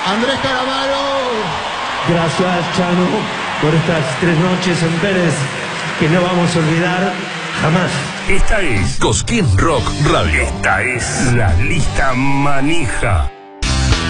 Andrés Calamaro. Gracias, Chano, por estas 3 noches en Vélez que no vamos a olvidar jamás. Esta es Cosquín Rock Radio. Esta es la lista manija.